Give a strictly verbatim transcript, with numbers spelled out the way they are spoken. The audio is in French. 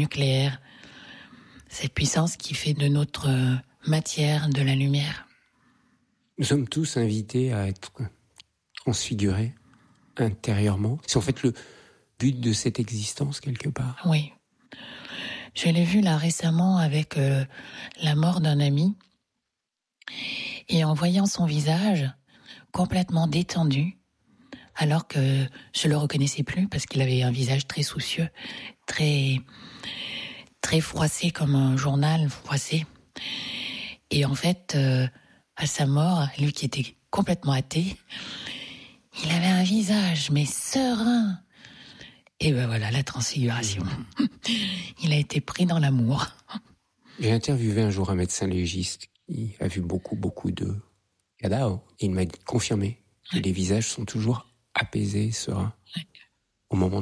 nucléaire, cette puissance qui fait de notre matière de la lumière. Nous sommes tous invités à être transfigurés intérieurement. C'est en fait le but de cette existence quelque part. Oui. Je l'ai vu là récemment avec euh, la mort d'un ami. Et en voyant son visage complètement détendu, alors que je le reconnaissais plus parce qu'il avait un visage très soucieux, très, très froissé comme un journal froissé. Et en fait, euh, à sa mort, lui qui était complètement athée, il avait un visage, mais serein. Et ben voilà, la transfiguration. Mmh. Il a été pris dans l'amour. J'ai interviewé un jour un médecin légiste qui a vu beaucoup, beaucoup de cadavres. Et il m'a confirmé que ouais. les visages sont toujours apaisés, sereins, ouais. au moment